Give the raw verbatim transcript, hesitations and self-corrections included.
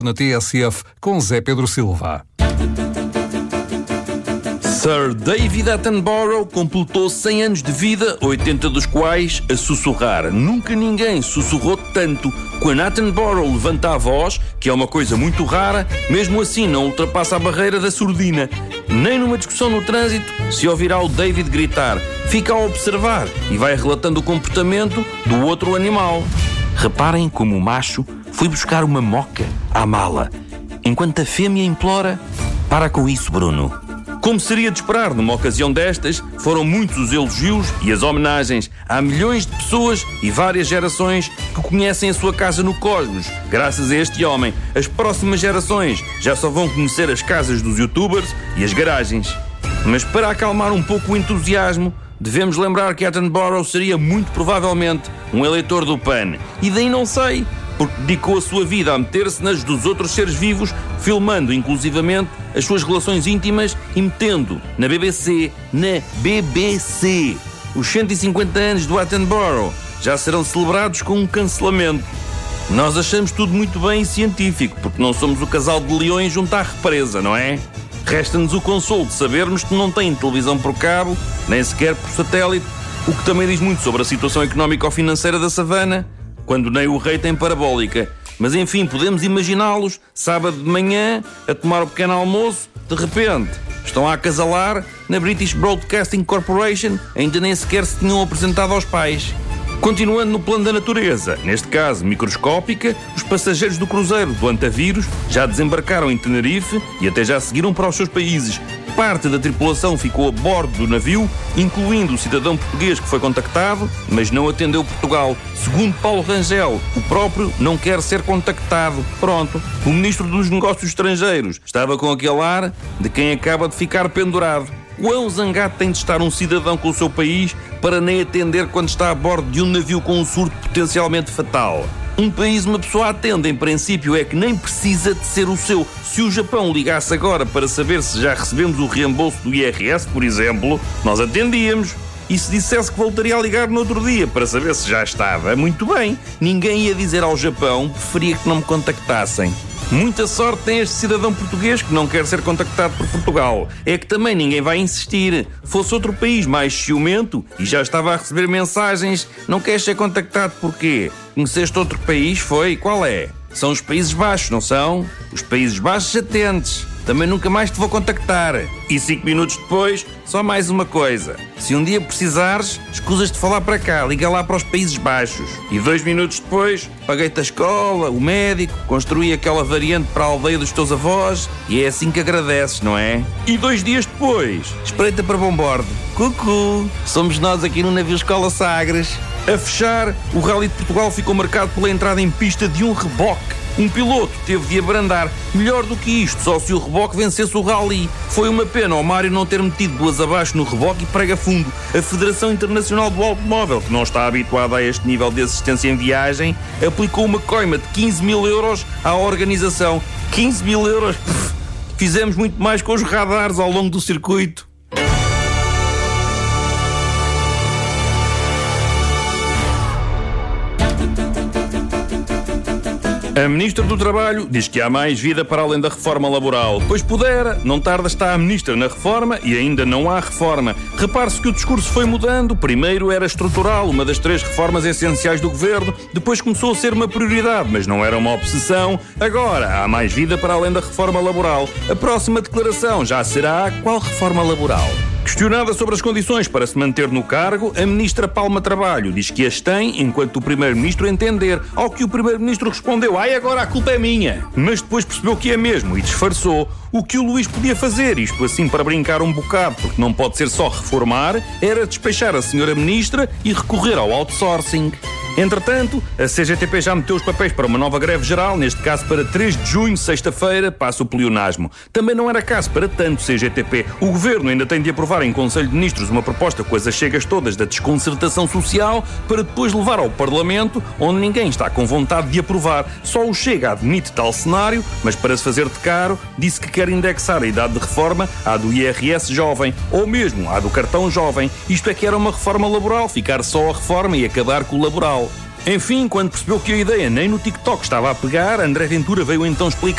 Na T S F com Zé Pedro Silva. Sir David Attenborough completou cem anos de vida, oitenta dos quais a sussurrar. Nunca ninguém sussurrou tanto. Quando Attenborough levanta a voz, que é uma coisa muito rara, mesmo assim não ultrapassa a barreira da surdina. Nem numa discussão no trânsito se ouvirá o David gritar. Fica a observar e vai relatando o comportamento do outro animal. Reparem como o macho foi buscar uma moca à mala, enquanto a fêmea implora: para com isso, Bruno. Como seria de esperar numa ocasião destas, foram muitos os elogios e as homenagens. Há milhões de pessoas e várias gerações que conhecem a sua casa no cosmos, graças a este homem. As próximas gerações já só vão conhecer as casas dos youtubers e as garagens. Mas para acalmar um pouco o entusiasmo, devemos lembrar que Attenborough seria muito provavelmente um eleitor do P A N. E daí não sei, porque dedicou a sua vida a meter-se nas dos outros seres vivos, filmando inclusivamente as suas relações íntimas e metendo na B B C, na B B C. Os cento e cinquenta anos do Attenborough já serão celebrados com um cancelamento. Nós achamos tudo muito bem e científico, porque não somos o casal de leões junto à represa, não é? Resta-nos o consolo de sabermos que não têm televisão por cabo, nem sequer por satélite, o que também diz muito sobre a situação económico-financeira da savana, quando nem o rei tem parabólica. Mas enfim, podemos imaginá-los, sábado de manhã, a tomar o pequeno almoço, de repente estão a acasalar na British Broadcasting Corporation, ainda nem sequer se tinham apresentado aos pais. Continuando no plano da natureza, neste caso microscópica, os passageiros do cruzeiro do Antavírus já desembarcaram em Tenerife e até já seguiram para os seus países. Parte da tripulação ficou a bordo do navio, incluindo o cidadão português que foi contactado, mas não atendeu Portugal. Segundo Paulo Rangel, o próprio não quer ser contactado. Pronto. O ministro dos Negócios Estrangeiros estava com aquele ar de quem acaba de ficar pendurado. Quão zangado tem de estar um cidadão com o seu país para nem atender quando está a bordo de um navio com um surto potencialmente fatal? Um país uma pessoa atende, em princípio, é que nem precisa de ser o seu. Se o Japão ligasse agora para saber se já recebemos o reembolso do I R S, por exemplo, nós atendíamos. E se dissesse que voltaria a ligar no outro dia para saber se já estava, muito bem. Ninguém ia dizer ao Japão, preferia que não me contactassem. Muita sorte tem este cidadão português que não quer ser contactado por Portugal. É que também ninguém vai insistir. Fosse outro país mais ciumento e já estava a receber mensagens, não queres ser contactado porquê? Conheceste outro país? Foi? Qual é? São os Países Baixos, não são? Os Países Baixos atentes. Também nunca mais te vou contactar. E cinco minutos depois, só mais uma coisa. Se um dia precisares, escusas de falar para cá, liga lá para os Países Baixos. E dois minutos depois, paguei-te a escola, o médico, construí aquela variante para a aldeia dos teus avós e é assim que agradeces, não é? E dois dias depois, espreita para bom bordo. Cucu, somos nós aqui no navio Escola Sagres. A fechar, o Rally de Portugal ficou marcado pela entrada em pista de um reboque. Um piloto teve de abrandar. Melhor do que isto, só se o reboque vencesse o rally. Foi uma pena ao Mário não ter metido duas abaixo no reboque e prega fundo. A Federação Internacional do Automóvel, que não está habituada a este nível de assistência em viagem, aplicou uma coima de quinze mil euros à organização. quinze mil euros? Pff, fizemos muito mais com os radares ao longo do circuito. A Ministra do Trabalho diz que há mais vida para além da reforma laboral. Pois pudera, não tarda está a Ministra na reforma e ainda não há reforma. Repare-se que o discurso foi mudando. Primeiro era estrutural, uma das três reformas essenciais do Governo. Depois começou a ser uma prioridade, mas não era uma obsessão. Agora há mais vida para além da reforma laboral. A próxima declaração já será qual reforma laboral? Questionada sobre as condições para se manter no cargo, a Ministra Palma Trabalho diz que as tem enquanto o Primeiro-Ministro entender. Ao que o Primeiro-Ministro respondeu: ai, agora a culpa é minha. Mas depois percebeu que é mesmo e disfarçou. O que o Luís podia fazer, isto assim para brincar um bocado, porque não pode ser só reformar, era despechar a senhora Ministra e recorrer ao outsourcing. Entretanto, a C G T P já meteu os papéis para uma nova greve geral, neste caso para três de junho, sexta-feira, passa o pleonasmo. Também não era caso para tanto C G T P. O Governo ainda tem de aprovar em Conselho de Ministros uma proposta com as achegas todas da desconcertação social para depois levar ao Parlamento, onde ninguém está com vontade de aprovar. Só o Chega admite tal cenário, mas para se fazer de caro, disse que quer indexar a idade de reforma à do I R S jovem, ou mesmo à do cartão jovem. Isto é que era uma reforma laboral, ficar só a reforma e acabar com o laboral. Enfim, quando percebeu que a ideia nem no TikTok estava a pegar, André Ventura veio então explicar